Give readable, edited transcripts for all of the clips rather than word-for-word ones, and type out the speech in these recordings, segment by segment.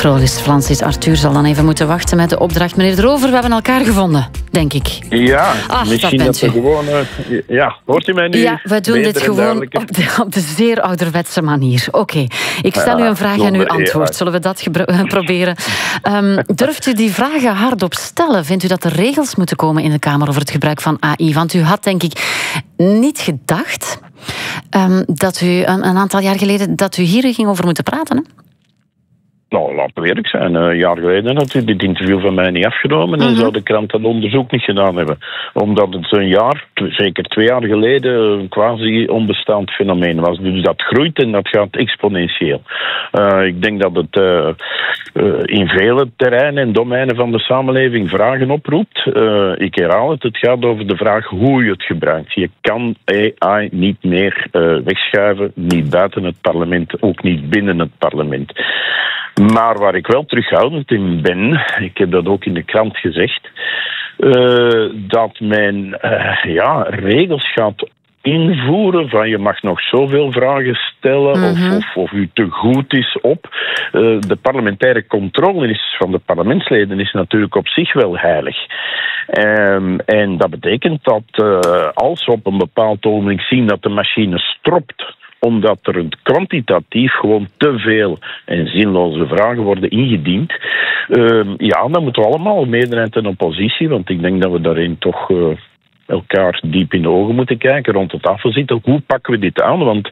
Francis Arthur zal dan even moeten wachten met de opdracht. Meneer De Rover, we hebben elkaar gevonden, denk ik. Ja, misschien dat we gewoon... hoort u mij nu? Ja, we doen dit gewoon op de zeer ouderwetse manier. Oké, ik stel u een vraag en u antwoord. Zullen we dat proberen? Durft u die vragen hardop stellen? Vindt u dat er regels moeten komen in de Kamer over het gebruik van AI? Want u had, denk ik, niet gedacht dat u een aantal jaar geleden dat u hier ging over moeten praten, hè? Nou, laten we eerlijk zijn. Een jaar geleden had u dit interview van mij niet afgenomen en zou de krant dat onderzoek niet gedaan hebben. Omdat het een jaar, zeker 2 jaar geleden, een quasi onbestaand fenomeen was. Dus dat groeit en dat gaat exponentieel. Ik denk dat het in vele terreinen en domeinen van de samenleving vragen oproept. Ik herhaal het, het gaat over de vraag hoe je het gebruikt. Je kan AI niet meer wegschuiven, niet buiten het parlement, ook niet binnen het parlement. Maar waar ik wel terughoudend in ben, ik heb dat ook in de krant gezegd, dat men regels gaat invoeren van je mag nog zoveel vragen stellen of u te goed is op. De parlementaire controle van de parlementsleden is natuurlijk op zich wel heilig. En dat betekent dat als we op een bepaald ogenblik zien dat de machine stropt, omdat er kwantitatief gewoon te veel en zinloze vragen worden ingediend. Dan moeten we allemaal, meerderheid en oppositie, want ik denk dat we daarin toch elkaar diep in de ogen moeten kijken, rond de tafel zitten. Hoe pakken we dit aan? Want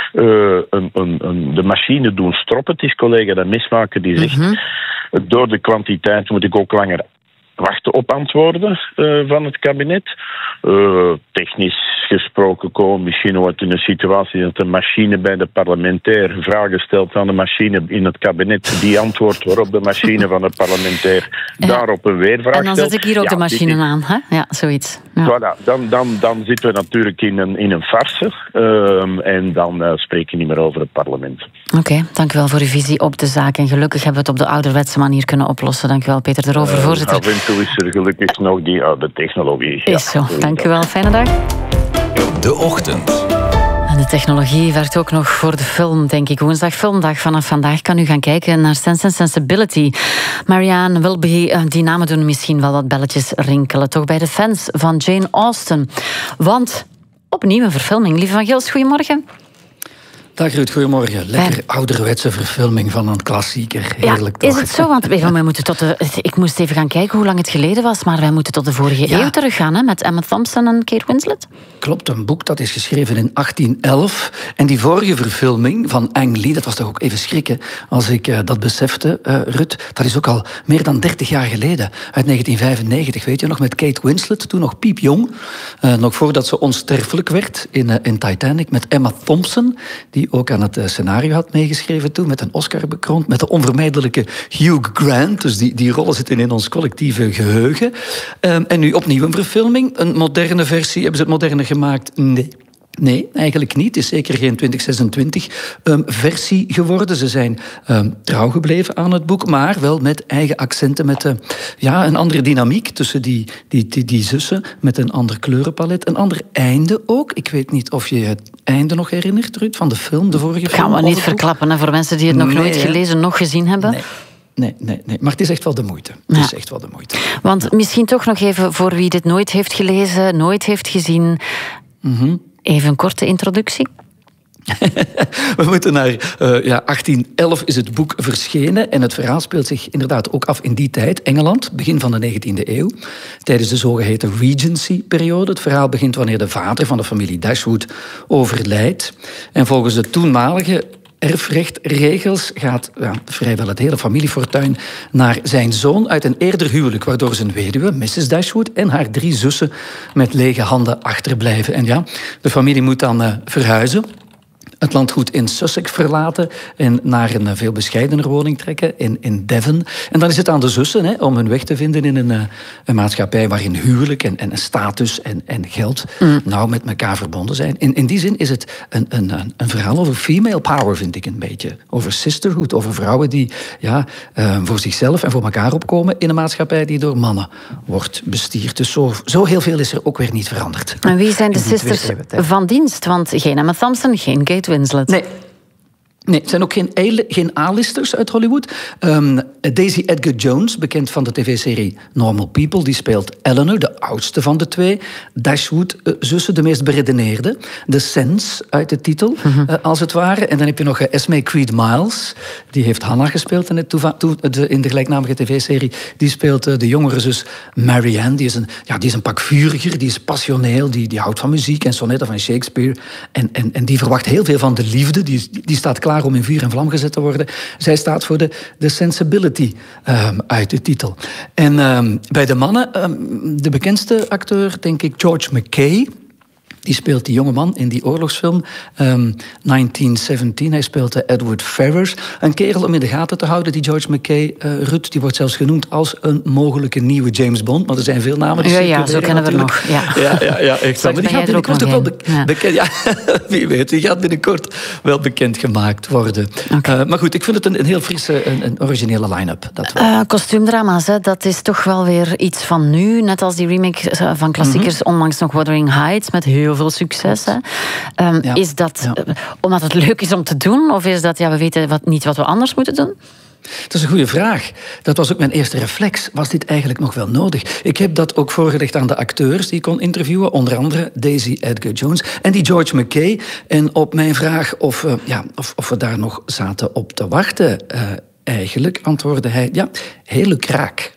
de machine doen stroppen. Het is collega de Mismaker die zegt, door de kwantiteit moet ik ook langer wachten op antwoorden van het kabinet. Technisch gesproken komen misschien nooit in een situatie dat de machine bij de parlementair vragen stelt aan de machine in het kabinet, die antwoordt waarop de machine van de parlementair daarop een weervraag stelt. En dan zet ik hier ook de machine aan, hè? Ja, zoiets. Ja. Voilà, dan zitten we natuurlijk in een farce en dan spreken we niet meer over het parlement. Oké, dank u wel voor uw visie op de zaak. En gelukkig hebben we het op de ouderwetse manier kunnen oplossen. Dank u wel, Peter De Rover, voorzitter. Af en toe is er gelukkig nog die oude technologie. Is zo, dank u wel. Fijne dag. De Ochtend. En de technologie werkt ook nog voor de film, denk ik. Woensdag filmdag. Vanaf vandaag kan u gaan kijken naar Sense & Sensibility. Marianne Wilby, die namen doen misschien wel wat belletjes rinkelen. Toch bij de fans van Jane Austen. Want opnieuw een verfilming. Lieve van Gils, goedemorgen. Dag Ruud, goedemorgen. Lekker ouderwetse verfilming van een klassieker. Heerlijk toch? Is het zo? Want wij moeten ik moest even gaan kijken hoe lang het geleden was, maar wij moeten tot de vorige eeuw teruggaan, hè, met Emma Thompson en Kate Winslet. Klopt, een boek dat is geschreven in 1811. En die vorige verfilming van Ang Lee, dat was toch ook even schrikken als ik dat besefte, Ruud. Dat is ook al meer dan 30 jaar geleden, uit 1995, weet je nog, met Kate Winslet, toen nog piepjong. Nog voordat ze onsterfelijk werd in Titanic, met Emma Thompson, die ook aan het scenario had meegeschreven toen, met een Oscar bekroond, met de onvermijdelijke Hugh Grant. Dus die rollen zitten in ons collectieve geheugen. En nu opnieuw een verfilming, een moderne versie. Hebben ze het moderner gemaakt? Nee, eigenlijk niet. Het is zeker geen 2026-versie geworden. Ze zijn trouw gebleven aan het boek, maar wel met eigen accenten, met een andere dynamiek tussen die zussen, met een ander kleurenpalet, een ander einde ook. Ik weet niet of je het einde nog herinnert, Ruud, van de film, de vorige film. Gaan we niet verklappen, hè, voor mensen die het nog nooit gelezen, nog gezien hebben? Nee. Maar het is echt wel de moeite. Het is echt wel de moeite. Want misschien toch nog even voor wie dit nooit heeft gelezen, nooit heeft gezien. Even een korte introductie. We moeten naar 1811 is het boek verschenen. En het verhaal speelt zich inderdaad ook af in die tijd. Engeland, begin van de 19e eeuw. Tijdens de zogeheten Regency-periode. Het verhaal begint wanneer de vader van de familie Dashwood overlijdt. En volgens de toenmalige erfrechtregels gaat vrijwel het hele familiefortuin naar zijn zoon uit een eerder huwelijk, waardoor zijn weduwe, Mrs. Dashwood, en haar 3 zussen met lege handen achterblijven. En de familie moet dan verhuizen. Het landgoed in Sussex verlaten en naar een veel bescheidener woning trekken in Devon. En dan is het aan de zussen om hun weg te vinden in een maatschappij waarin huwelijk en status en geld nauw met elkaar verbonden zijn. In die zin is het een verhaal over female power, vind ik een beetje. Over sisterhood, over vrouwen die voor zichzelf en voor elkaar opkomen in een maatschappij die door mannen wordt bestierd. Dus zo heel veel is er ook weer niet veranderd. En wie zijn de sisters van dienst? Want geen Emma Thompson, geen Kate Winslet. Nee, het zijn ook geen A-listers uit Hollywood. Daisy Edgar Jones, bekend van de tv-serie Normal People, die speelt Eleanor, de oudste van de 2. Dashwood-zussen, de meest beredeneerde. De Sense uit de titel, als het ware. En dan heb je nog Esme Creed Miles. Die heeft Hannah gespeeld in de gelijknamige tv-serie. Die speelt de jongere zus Marianne. Die is een pak vuriger, die is passioneel, die houdt van muziek en sonnetten van Shakespeare. En die verwacht heel veel van de liefde. Die staat klaar om in vuur en vlam gezet te worden. Zij staat voor de sensibility uit de titel. En bij de mannen, de bekendste acteur, denk ik, George McKay. Die speelt die jonge man in die oorlogsfilm 1917. Hij speelt Edward Ferrars. Een kerel om in de gaten te houden, die George McKay. Ruud, die wordt zelfs genoemd als een mogelijke nieuwe James Bond. Maar er zijn veel namen. Ja, zo kennen we nog. Ja, echt. Maar die gaat binnenkort ook wel bekend. Ja, wie weet, die gaat binnenkort wel bekend gemaakt worden. Okay. Maar goed, ik vind het een heel frisse, een originele line-up. Kostuumdrama's, dat is toch wel weer iets van nu. Net als die remake van klassiekers, onlangs nog Wuthering Heights, met heel veel succes. Is dat omdat het leuk is om te doen? Of is dat, we weten niet wat we anders moeten doen? Dat is een goede vraag. Dat was ook mijn eerste reflex. Was dit eigenlijk nog wel nodig? Ik heb dat ook voorgelegd aan de acteurs die ik kon interviewen. Onder andere Daisy Edgar Jones en die George McKay. En op mijn vraag of we daar nog zaten op te wachten, eigenlijk antwoordde hij, hele kraak.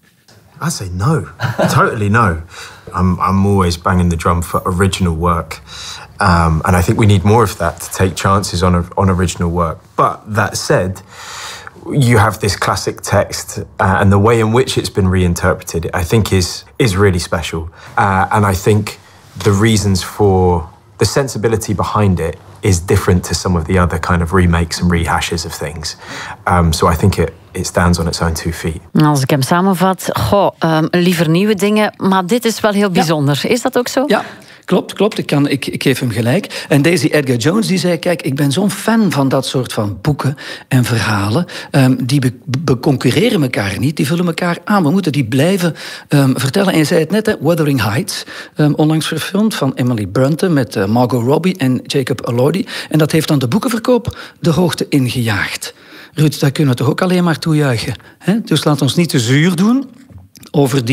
I say no, totally no. I'm always banging the drum for original work. And I think we need more of that to take chances on original work. But that said, you have this classic text and the way in which it's been reinterpreted, I think is really special. And I think the reasons for the sensibility behind it is different to some of the other kind of remakes and rehashes of things. So I think it stands on its own 2 feet. Als ik hem samenvat, liever nieuwe dingen, maar dit is wel heel bijzonder. Ja. Is dat ook zo? Ja. Klopt. Ik geef hem gelijk. En Daisy Edgar Jones die zei, kijk, ik ben zo'n fan van dat soort van boeken en verhalen. Die concurreren elkaar niet, die vullen elkaar aan. We moeten die blijven vertellen. En je zei het net, Wuthering Heights, onlangs verfilmd van Emily Brunton met Margot Robbie en Jacob Elordi. En dat heeft dan de boekenverkoop de hoogte ingejaagd. Ruud, daar kunnen we toch ook alleen maar toejuichen. Hè? Dus laat ons niet te zuur doen over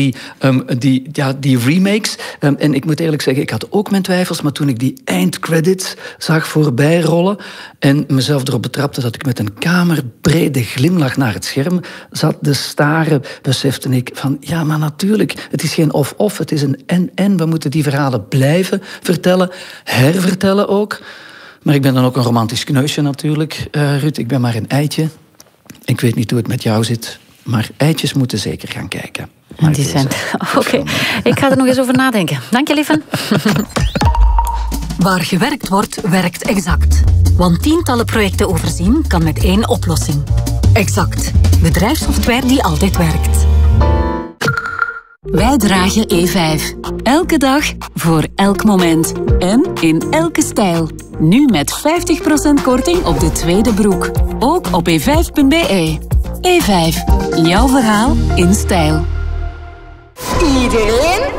die remakes. En ik moet eerlijk zeggen, ik had ook mijn twijfels, maar toen ik die eindcredits zag voorbij rollen en mezelf erop betrapte dat ik met een kamerbrede glimlach naar het scherm zat te staren, besefte ik van, ja, maar natuurlijk, het is geen of-of, het is een en-en. We moeten die verhalen blijven vertellen, hervertellen ook. Maar ik ben dan ook een romantisch kneusje natuurlijk, Ruud. Ik ben maar een eitje. Ik weet niet hoe het met jou zit, maar eitjes moeten zeker gaan kijken. Die zijn... Oké, ik ga er nog eens over nadenken. Dank je, lieve. Waar gewerkt wordt, werkt Exact. Want tientallen projecten overzien kan met 1 oplossing. Exact. Bedrijfssoftware die altijd werkt. Wij dragen E5. Elke dag, voor elk moment. En in elke stijl. Nu met 50% korting op de tweede broek. Ook op e5.be. E5. Jouw verhaal in stijl. Iedereen